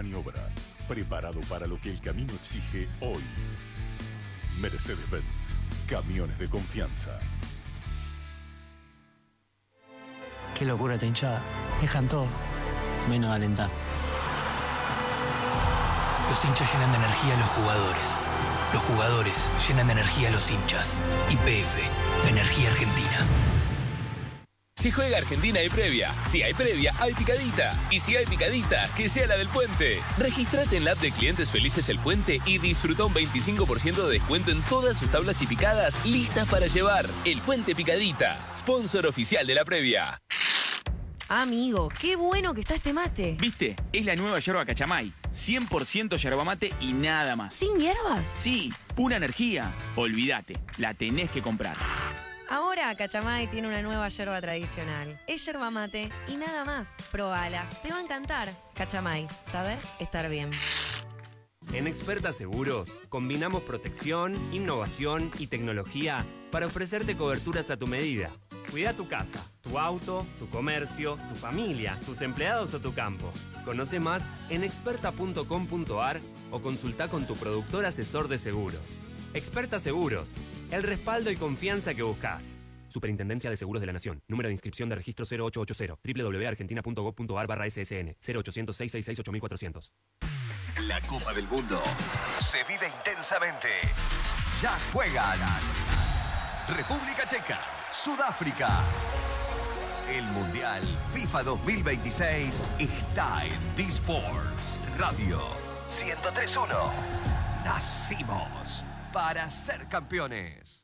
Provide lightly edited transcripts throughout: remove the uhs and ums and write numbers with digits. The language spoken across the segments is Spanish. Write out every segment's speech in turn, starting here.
maniobra, preparado para lo que el camino exige hoy. Mercedes-Benz, camiones de confianza. Qué locura esta hinchada. Dejan todo, menos alentar. Los hinchas llenan de energía a los jugadores. Los jugadores llenan de energía a los hinchas. YPF, Energía Argentina. Si juega Argentina hay previa. Si hay previa, hay picadita. Y si hay picadita, que sea la del Puente. Regístrate en la app de Clientes Felices El Puente y disfruta un 25% de descuento en todas sus tablas y picadas listas para llevar. El Puente Picadita, sponsor oficial de la previa. Amigo, qué bueno que está este mate. ¿Viste? Es la nueva yerba Cachamay. 100% yerba mate y nada más. ¿Sin hierbas? Sí, pura energía. Olvídate, la tenés que comprar. Ahora Cachamay tiene una nueva yerba tradicional. Es yerba mate y nada más. Probala, te va a encantar. Cachamay, saber estar bien. En Experta Seguros combinamos protección, innovación y tecnología para ofrecerte coberturas a tu medida. Cuida tu casa, tu auto, tu comercio, tu familia, tus empleados o tu campo. Conoce más en experta.com.ar o consulta con tu productor asesor de seguros. Experta Seguros, el respaldo y confianza que buscas. Superintendencia de Seguros de la Nación. Número de inscripción de registro 0880. www.argentina.gov.ar/SSN 0800-666-8400. La Copa del Mundo se vive intensamente. Ya juegan República Checa, Sudáfrica. El Mundial FIFA 2026 está en D-Sports Radio 103.1. Nacimos para ser campeones.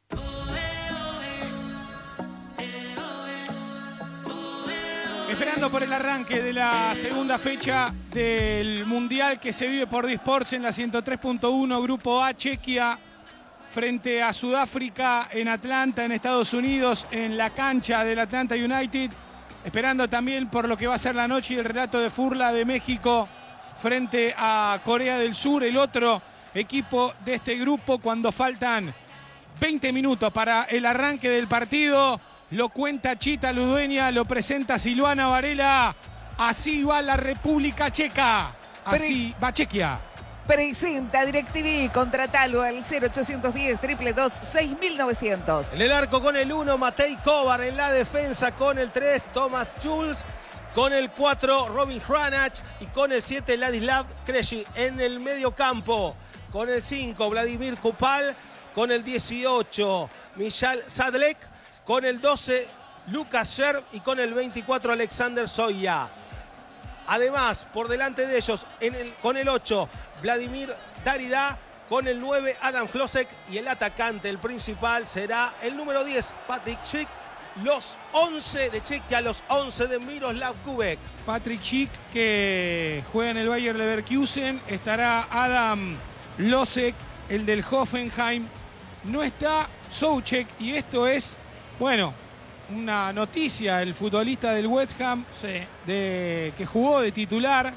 Esperando por el arranque de la segunda fecha del Mundial que se vive por D-Sports en la 103.1, Grupo A, Chequia frente a Sudáfrica en Atlanta, en Estados Unidos, en la cancha del Atlanta United. Esperando también por lo que va a ser la noche y el relato de Furla de México frente a Corea del Sur, el otro equipo de este grupo, cuando faltan 20 minutos para el arranque del partido. Lo cuenta Chita Ludueña, lo presenta Silvana Varela. Así va la República Checa. Así va Chequia. Presenta DirecTV, contratalo al 0810-222-6900. En el arco con el 1, Matej Kovar. En la defensa con el 3, Thomas Schulz. Con el 4, Robin Hranach. Y con el 7, Ladislav Krejci. En el medio campo, con el 5, Vladimir Kupal. Con el 18, Michal Sadlek. Con el 12, Lucas Scherb. Y con el 24, Alexander Soya. Además, por delante de ellos, con el 8, Vladimir Darida. Con el 9, Adam Hlosek. Y el atacante, el principal, será el número 10, Patrick Schick. Los 11 de Chequia, los 11 de Miroslav Kubek. Patrick Schick, que juega en el Bayer Leverkusen. Estará Adam Hlosek, el del Hoffenheim. No está Souček, y esto es, bueno, una noticia. El futbolista del West Ham, que jugó de titular,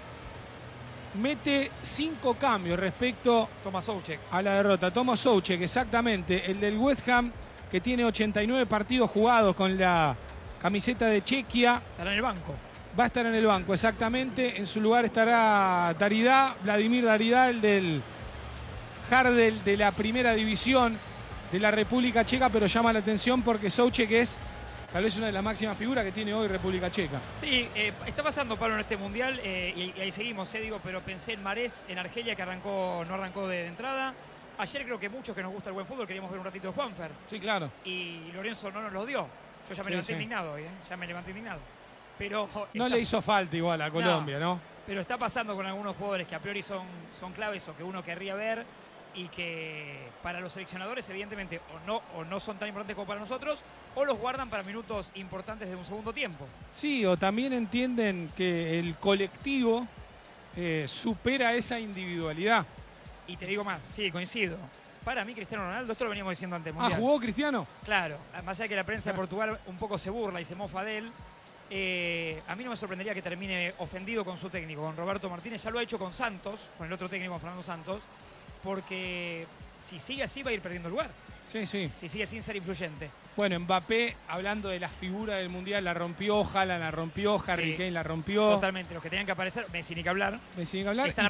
mete 5 cambios respecto a la derrota. Thomas Souček, exactamente, el del West Ham, que tiene 89 partidos jugados con la camiseta de Chequia. Estará en el banco. Va a estar en el banco, exactamente. En su lugar estará Darida, Vladimir Darida, el del Hardel de la primera división de la República Checa, pero llama la atención porque Souček es tal vez una de las máximas figuras que tiene hoy República Checa. Sí, está pasando, Pablo, en este Mundial, y ahí seguimos, pero pensé en Marés, en Argelia, que no arrancó de entrada. Ayer creo que muchos que nos gusta el buen fútbol queríamos ver un ratito de Juanfer. Sí, claro. Y Lorenzo no nos lo dio. Yo ya me levanté indignado hoy, ya me levanté indignado. Pero no le hizo falta igual a Colombia, ¿no? Pero está pasando con algunos jugadores que a priori son claves o que uno querría ver y que para los seleccionadores evidentemente o no son tan importantes como para nosotros, o los guardan para minutos importantes de un segundo tiempo. Sí, o también entienden que el colectivo supera esa individualidad. Y te digo más, sí, coincido. Para mí, Cristiano Ronaldo, esto lo veníamos diciendo antes del Mundial. ¿Jugó Cristiano? Claro, más allá de que la prensa de Portugal un poco se burla y se mofa de él, a mí no me sorprendería que termine ofendido con su técnico, con Roberto Martínez. Ya lo ha hecho con Santos, con el otro técnico, con Fernando Santos, porque si sigue así va a ir perdiendo lugar. Sí, sí. Si sigue sin ser influyente. Bueno, Mbappé, hablando de la figura del Mundial, la rompió, Haaland la rompió, Harry Kane la rompió. Totalmente, los que tenían que aparecer, Messi ni que hablar. Messi ni que hablar. Están